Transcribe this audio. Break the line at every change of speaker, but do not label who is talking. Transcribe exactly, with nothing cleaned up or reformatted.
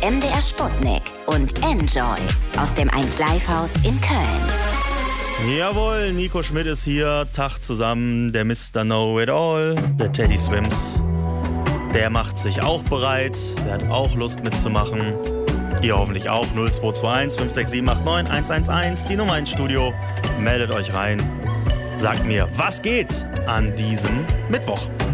M D R Sputnik und Enjoy aus dem eins Live-Haus in Köln.
Jawohl, Nico Schmidt ist hier. Tag zusammen, der Mister Know-It-All, der Teddy Swims. Der macht sich auch bereit, der hat auch Lust mitzumachen. Ihr hoffentlich auch. null zwei zwei eins fünf sechs sieben acht neun eins eins eins, die Nummer ins Studio. Meldet euch rein. Sagt mir, was geht an diesem Mittwoch?